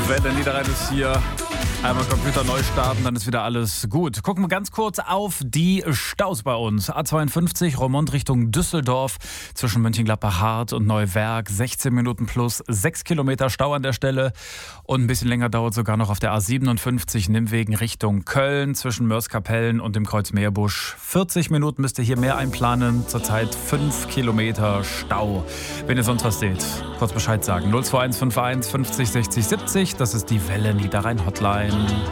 Welle Niederrhein ist hier. Einmal Computer neu starten, dann ist wieder alles gut. Gucken wir ganz kurz auf die Staus bei uns. A52 Roermond Richtung Düsseldorf zwischen Mönchengladbach-Hart und Neuwerk. 16 Minuten plus 6 Kilometer Stau an der Stelle. Und ein bisschen länger dauert sogar noch auf der A57 Nimwegen Richtung Köln zwischen Mörs-Kapellen und dem Kreuz Meerbusch. 40 Minuten müsst ihr hier mehr einplanen. Zurzeit 5 Kilometer Stau. Wenn ihr sonst was seht, kurz Bescheid sagen. 02151 50 60 70. Das ist die Welle Niederrhein Hotline.